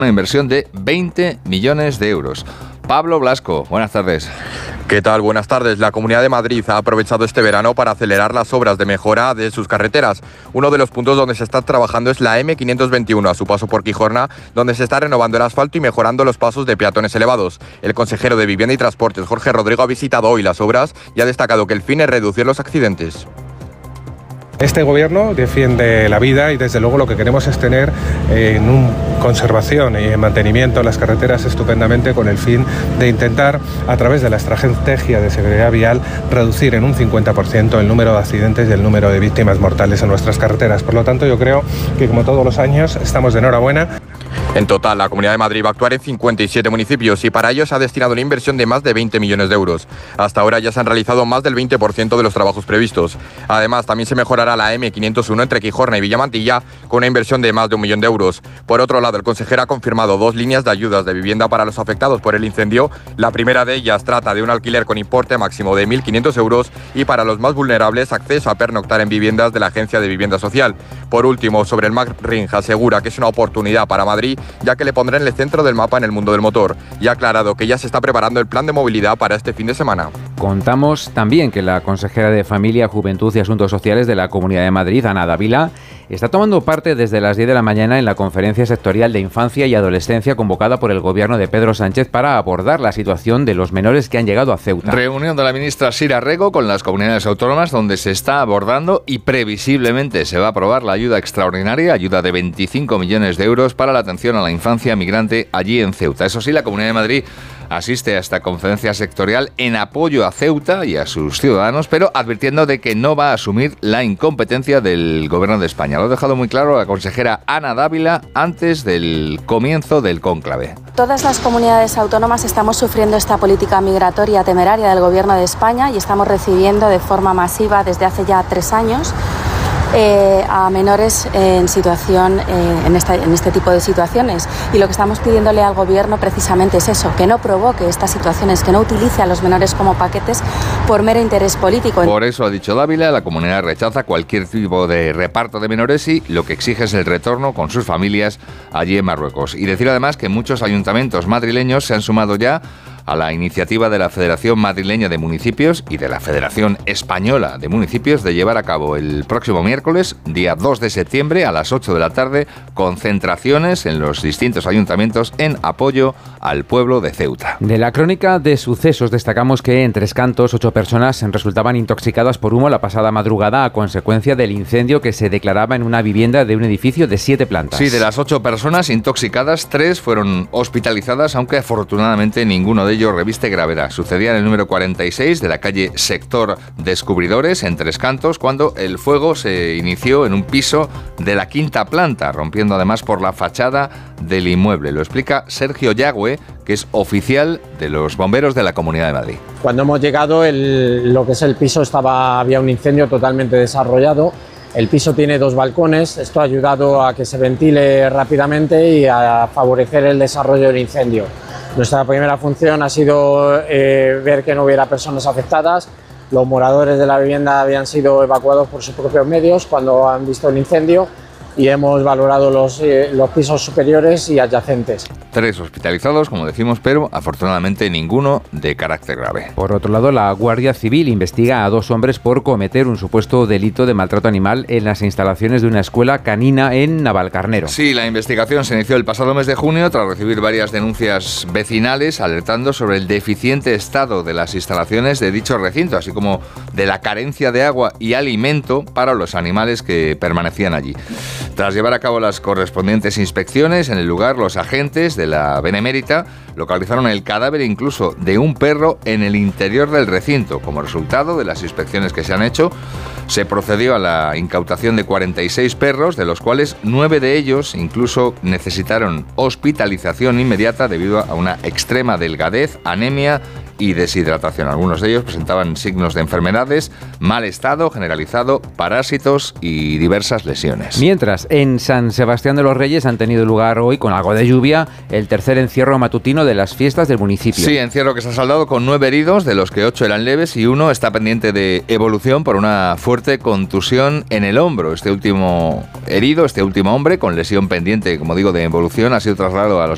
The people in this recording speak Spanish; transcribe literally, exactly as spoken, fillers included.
una inversión de veinte millones de euros. Pablo Blasco, buenas tardes. ¿Qué tal? Buenas tardes. La Comunidad de Madrid ha aprovechado este verano para acelerar las obras de mejora de sus carreteras. Uno de los puntos donde se está trabajando es la eme quinientos veintiuno, a su paso por Quijorna, donde se está renovando el asfalto y mejorando los pasos de peatones elevados. El consejero de Vivienda y Transportes, Jorge Rodrigo, ha visitado hoy las obras y ha destacado que el fin es reducir los accidentes. Este gobierno defiende la vida y desde luego lo que queremos es tener eh, en un conservación y en mantenimiento las carreteras estupendamente, con el fin de intentar, a través de la estrategia de seguridad vial, reducir en un cincuenta por ciento el número de accidentes y el número de víctimas mortales en nuestras carreteras. Por lo tanto, yo creo que, como todos los años, estamos de enhorabuena. En total, la Comunidad de Madrid va a actuar en cincuenta y siete municipios y para ello se ha destinado una inversión de más de veinte millones de euros. Hasta ahora ya se han realizado más del veinte por ciento de los trabajos previstos. Además, también se mejorará la eme quinientos uno entre Quijorna y Villamantilla con una inversión de más de un millón de euros. Por otro lado, el consejero ha confirmado dos líneas de ayudas de vivienda para los afectados por el incendio. La primera de ellas trata de un alquiler con importe máximo de mil quinientos euros y para los más vulnerables acceso a pernoctar en viviendas de la Agencia de Vivienda Social. Por último, sobre el Max Ring, asegura que es una oportunidad para Madrid, ya que le pondrá en el centro del mapa en el mundo del motor, y ha aclarado que ya se está preparando el plan de movilidad para este fin de semana. Contamos también que la consejera de Familia, Juventud y Asuntos Sociales de la Comunidad de Madrid, Ana Dávila, está tomando parte desde las diez de la mañana en la Conferencia Sectorial de Infancia y Adolescencia convocada por el gobierno de Pedro Sánchez para abordar la situación de los menores que han llegado a Ceuta. Reunión de la ministra Sira Rego con las comunidades autónomas, donde se está abordando y previsiblemente se va a aprobar la ayuda extraordinaria, ayuda de veinticinco millones de euros para la atención a la infancia migrante allí en Ceuta. Eso sí, la Comunidad de Madrid asiste a esta conferencia sectorial en apoyo a Ceuta y a sus ciudadanos, pero advirtiendo de que no va a asumir la incompetencia del Gobierno de España. Lo ha dejado muy claro la consejera Ana Dávila antes del comienzo del cónclave. Todas las comunidades autónomas estamos sufriendo esta política migratoria temeraria del Gobierno de España y estamos recibiendo de forma masiva desde hace ya tres años Eh, a menores en situación eh, en, esta, en este tipo de situaciones, y lo que estamos pidiéndole al gobierno precisamente es eso, que no provoque estas situaciones, que no utilice a los menores como paquetes por mero interés político. Por eso, ha dicho Dávila, la comunidad rechaza cualquier tipo de reparto de menores y lo que exige es el retorno con sus familias allí en Marruecos. Y decir además que muchos ayuntamientos madrileños se han sumado ya a la iniciativa de la Federación Madrileña de Municipios y de la Federación Española de Municipios de llevar a cabo el próximo miércoles, día dos de septiembre, a las ocho de la tarde, concentraciones en los distintos ayuntamientos en apoyo al pueblo de Ceuta. De la crónica de sucesos destacamos que en Tres Cantos ocho personas resultaban intoxicadas por humo la pasada madrugada a consecuencia del incendio que se declaraba en una vivienda de un edificio de siete plantas. Sí, de las ocho personas intoxicadas, tres fueron hospitalizadas, aunque afortunadamente ninguno de ellos reviste gravedad. Sucedía en el número cuarenta y seis de la calle Sector Descubridores, en Tres Cantos, cuando el fuego se inició en un piso de la quinta planta, rompiendo además por la fachada del inmueble. Lo explica Sergio Yagüe, que es oficial de los bomberos de la Comunidad de Madrid. Cuando hemos llegado, el, lo que es el piso, estaba, había un incendio totalmente desarrollado. El piso tiene dos balcones, esto ha ayudado a que se ventile rápidamente y a favorecer el desarrollo del incendio. Nuestra primera función ha sido eh, ver que no hubiera personas afectadas. Los moradores de la vivienda habían sido evacuados por sus propios medios cuando han visto el incendio y hemos valorado los, eh, los pisos superiores y adyacentes. Tres hospitalizados, como decimos, pero afortunadamente ninguno de carácter grave. Por otro lado, la Guardia Civil investiga a dos hombres por cometer un supuesto delito de maltrato animal en las instalaciones de una escuela canina en Navalcarnero. Sí, la investigación se inició el pasado mes de junio tras recibir varias denuncias vecinales alertando sobre el deficiente estado de las instalaciones de dicho recinto, así como de la carencia de agua y alimento para los animales que permanecían allí. Tras llevar a cabo las correspondientes inspecciones en el lugar, los agentes de la Benemérita localizaron el cadáver incluso de un perro en el interior del recinto. Como resultado de las inspecciones que se han hecho, se procedió a la incautación de cuarenta y seis perros, de los cuales nueve de ellos incluso necesitaron hospitalización inmediata debido a una extrema delgadez, anemia y deshidratación. Algunos de ellos presentaban signos de enfermedades, mal estado generalizado, parásitos y diversas lesiones. Mientras, en San Sebastián de los Reyes han tenido lugar hoy, con algo de lluvia, el tercer encierro matutino de las fiestas del municipio. Sí, encierro que se ha saldado con nueve heridos, de los que ocho eran leves y uno está pendiente de evolución por una fuerte contusión en el hombro. Este último herido, este último hombre, con lesión pendiente, como digo, de evolución, ha sido trasladado al